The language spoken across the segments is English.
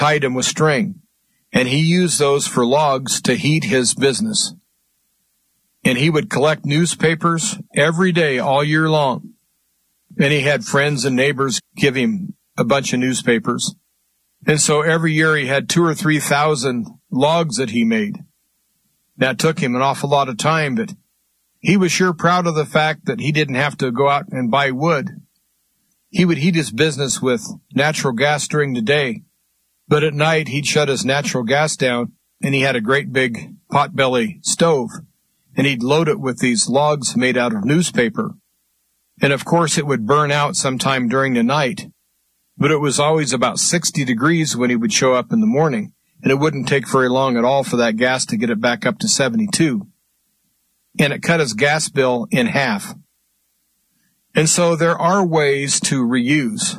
tied him with string, and he used those for logs to heat his business. And he would collect newspapers every day all year long. And he had friends and neighbors give him a bunch of newspapers. And so every year he had 2,000 or 3,000 logs that he made. That took him an awful lot of time, but he was sure proud of the fact that he didn't have to go out and buy wood. He would heat his business with natural gas during the day, but at night he'd shut his natural gas down, and he had a great big potbelly stove, and he'd load it with these logs made out of newspaper. And of course it would burn out sometime during the night, but it was always about 60 degrees when he would show up in the morning, and it wouldn't take very long at all for that gas to get it back up to 72. And it cut his gas bill in half. And so there are ways to reuse.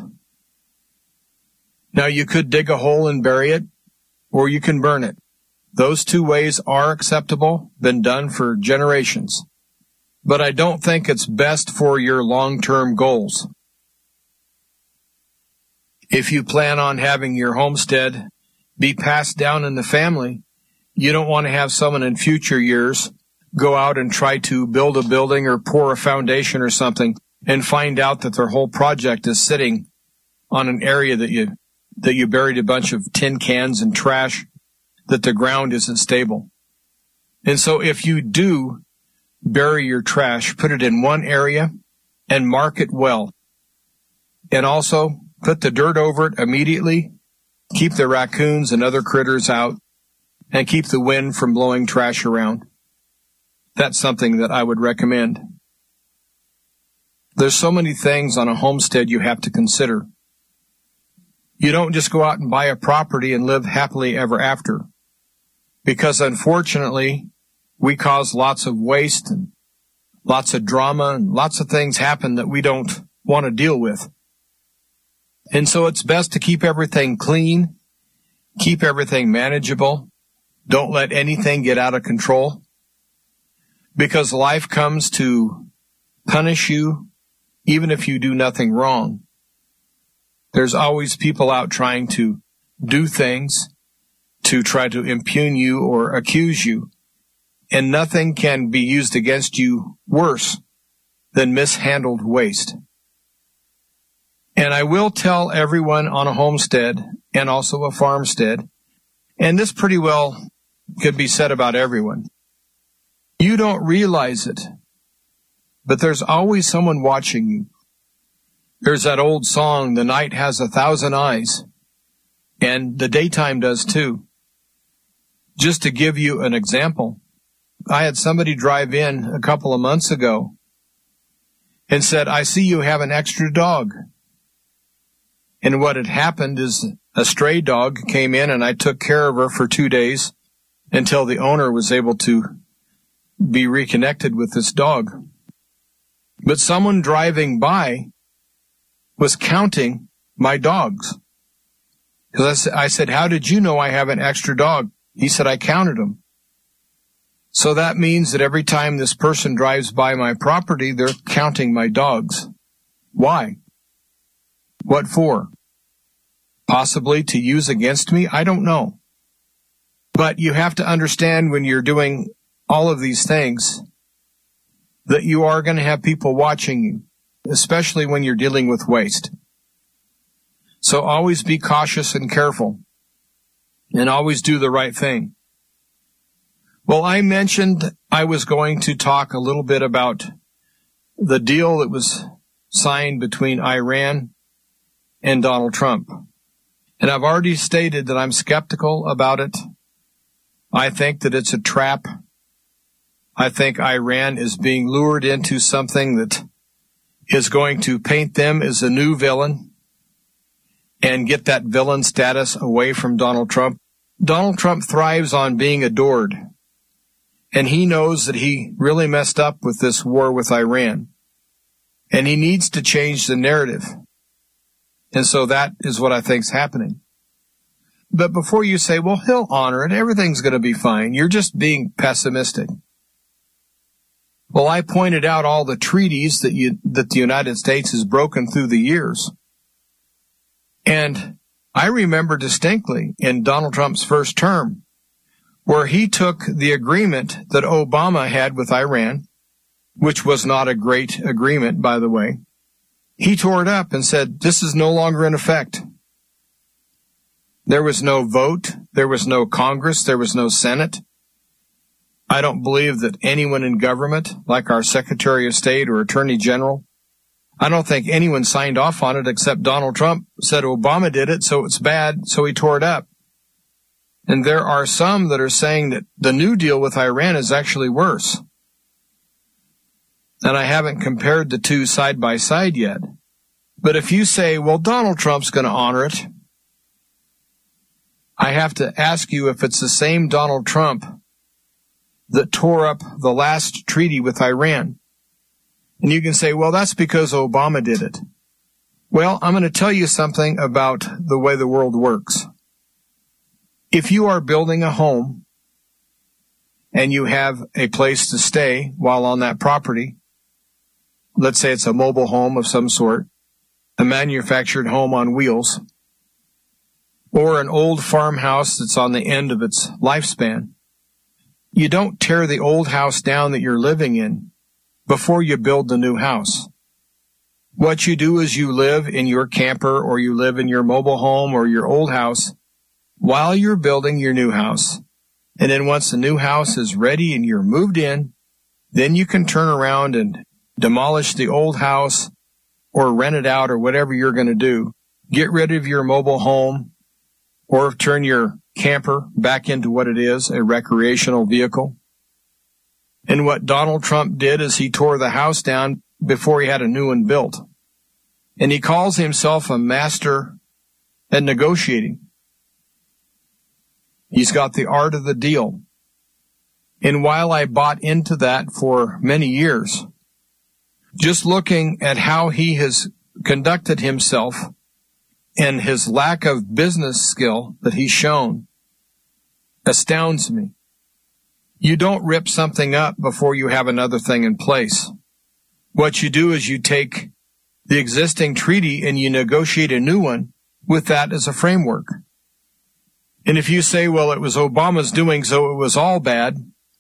Now you could dig a hole and bury it, or you can burn it. Those two ways are acceptable, been done for generations. But I don't think it's best for your long-term goals. If you plan on having your homestead be passed down in the family, you don't want to have someone in future years go out and try to build a building or pour a foundation or something and find out that their whole project is sitting on an area that you buried a bunch of tin cans and trash, that the ground isn't stable. And so if you do bury your trash, put it in one area and mark it well. And also put the dirt over it immediately, keep the raccoons and other critters out, and keep the wind from blowing trash around. That's something that I would recommend. There's so many things on a homestead you have to consider. You don't just go out and buy a property and live happily ever after, because unfortunately we cause lots of waste and lots of drama and lots of things happen that we don't want to deal with. And so it's best to keep everything clean, keep everything manageable. Don't let anything get out of control, because life comes to punish you even if you do nothing wrong. There's always people out trying to do things to try to impugn you or accuse you, and nothing can be used against you worse than mishandled waste. And I will tell everyone on a homestead and also a farmstead, and this pretty well could be said about everyone. You don't realize it, but there's always someone watching you. There's that old song, "The night has 1,000 eyes," and the daytime does too. Just to give you an example, I had somebody drive in a couple of months ago and said, "I see you have an extra dog." And what had happened is a stray dog came in, and I took care of her for 2 days until the owner was able to be reconnected with this dog. But someone driving by was counting my dogs. Because I said, "How did you know I have an extra dog?" He said, "I counted them." So that means that every time this person drives by my property, they're counting my dogs. Why? What for? Possibly to use against me? I don't know. But you have to understand when you're doing all of these things that you are going to have people watching you, especially when you're dealing with waste. So always be cautious and careful, and always do the right thing. Well, I mentioned I was going to talk a little bit about the deal that was signed between Iran and Donald Trump. And I've already stated that I'm skeptical about it. I think that it's a trap. I think Iran is being lured into something that is going to paint them as a new villain and get that villain status away from Donald Trump. Donald Trump thrives on being adored, and he knows that he really messed up with this war with Iran, and he needs to change the narrative. And so that is what I think is happening. But before you say, "Well, he'll honor it, everything's going to be fine," you're just being pessimistic. Well, I pointed out all the treaties that the United States has broken through the years. And I remember distinctly in Donald Trump's first term where he took the agreement that Obama had with Iran, which was not a great agreement, by the way. He tore it up and said, this is no longer in effect. There was no vote. There was no Congress. There was no Senate. I don't believe that anyone in government, like our Secretary of State or Attorney General, I don't think anyone signed off on it except Donald Trump said Obama did it, so it's bad, so he tore it up. And there are some that are saying that the new deal with Iran is actually worse. And I haven't compared the two side by side yet. But if you say, well, Donald Trump's going to honor it, I have to ask you if it's the same Donald Trump that tore up the last treaty with Iran. And you can say, well, that's because Obama did it. Well, I'm going to tell you something about the way the world works. If you are building a home and you have a place to stay while on that property, let's say it's a mobile home of some sort, a manufactured home on wheels, or an old farmhouse that's on the end of its lifespan, you don't tear the old house down that you're living in before you build the new house. What you do is you live in your camper or you live in your mobile home or your old house while you're building your new house. And then once the new house is ready and you're moved in, then you can turn around and demolish the old house or rent it out or whatever you're going to do. Get rid of your mobile home or turn your camper back into what it is, a recreational vehicle. And what Donald Trump did is he tore the house down before he had a new one built. And he calls himself a master at negotiating. He's got the art of the deal. And while I bought into that for many years, just looking at how he has conducted himself and his lack of business skill that he's shown astounds me. You don't rip something up before you have another thing in place. What you do is you take the existing treaty and you negotiate a new one with that as a framework. And if you say, well, it was Obama's doing, so it was all bad,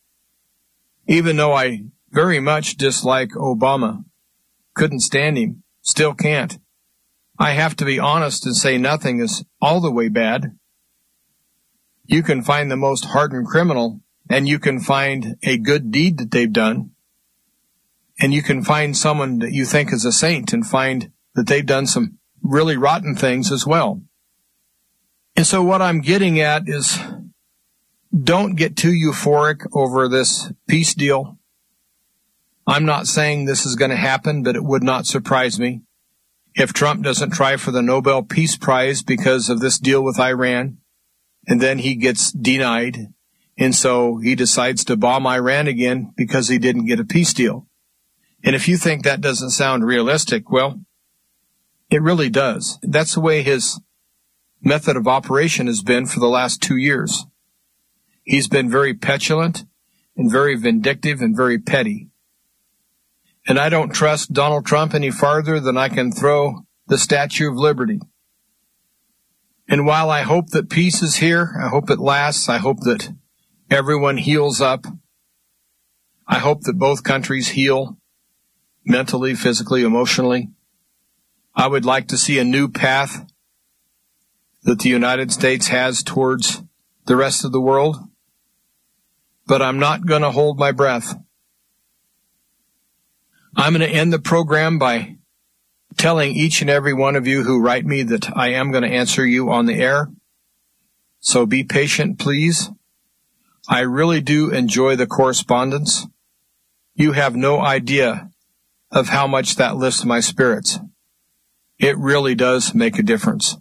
even though I very much dislike Obama, couldn't stand him, still can't, I have to be honest and say nothing is all the way bad. You can find the most hardened criminal, and you can find a good deed that they've done, and you can find someone that you think is a saint and find that they've done some really rotten things as well. And so what I'm getting at is don't get too euphoric over this peace deal. I'm not saying this is going to happen, but it would not surprise me if Trump doesn't try for the Nobel Peace Prize because of this deal with Iran, and then he gets denied, and so he decides to bomb Iran again because he didn't get a peace deal. And if you think that doesn't sound realistic, well, it really does. That's the way his method of operation has been for the last 2 years. He's been very petulant and very vindictive and very petty. And I don't trust Donald Trump any farther than I can throw the Statue of Liberty. And while I hope that peace is here, I hope it lasts, I hope that everyone heals up, I hope that both countries heal mentally, physically, emotionally. I would like to see a new path that the United States has towards the rest of the world, but I'm not going to hold my breath. I'm going to end the program by telling each and every one of you who write me that I am going to answer you on the air. So be patient, please. I really do enjoy the correspondence. You have no idea of how much that lifts my spirits. It really does make a difference.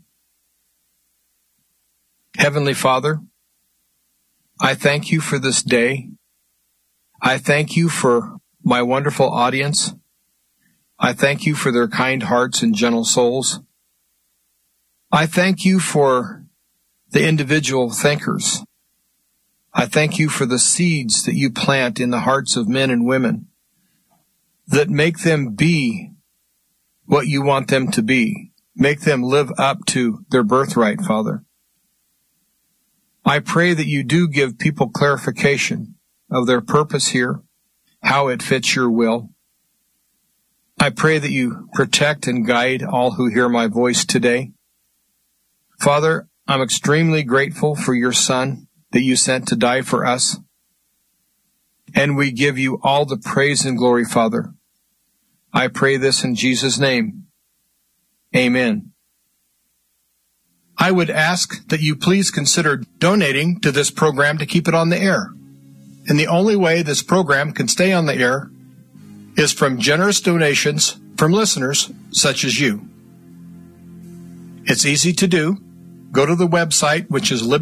Heavenly Father, I thank you for this day. I thank you for my wonderful audience. I thank you for their kind hearts and gentle souls. I thank you for the individual thinkers. I thank you for the seeds that you plant in the hearts of men and women that make them be what you want them to be. Make them live up to their birthright, Father. I pray that you do give people clarification of their purpose here, how it fits your will. I pray that you protect and guide all who hear my voice today. Father, I'm extremely grateful for your Son that you sent to die for us. And we give you all the praise and glory, Father. I pray this in Jesus' name. Amen. I would ask that you please consider donating to this program to keep it on the air. And the only way this program can stay on the air is from generous donations from listeners such as you. It's easy to do. Go to the website, which is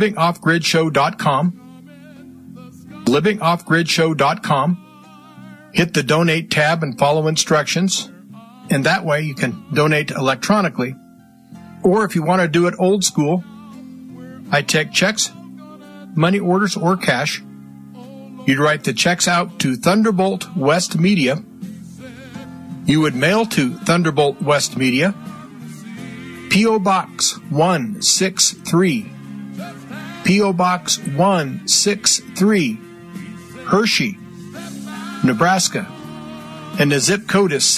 livingoffgridshow.com. livingoffgridshow.com. Hit the donate tab and follow instructions. And that way you can donate electronically. Or if you want to do it old school, I take checks, money orders, or cash. You'd write the checks out to Thunderbolt West Media. You would mail to Thunderbolt West Media, P.O. Box 163, P.O. Box 163, Hershey, Nebraska, and the zip code is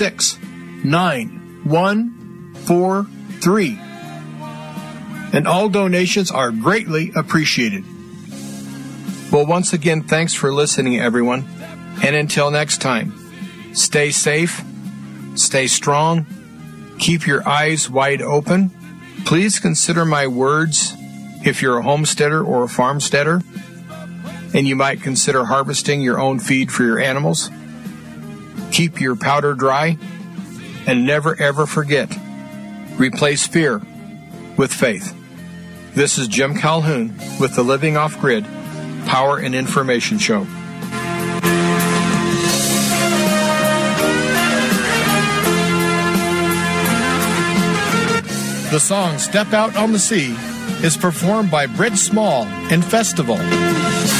69143. And all donations are greatly appreciated. Well, once again, thanks for listening, everyone. And until next time, stay safe, stay strong, keep your eyes wide open. Please consider my words if you're a homesteader or a farmsteader, and you might consider harvesting your own feed for your animals. Keep your powder dry, and never ever forget, replace fear with faith. This is Jim Calhoun with the Living Off Grid Power and Information Show. The song Step Out on the Sea is performed by Britt Small in Festival.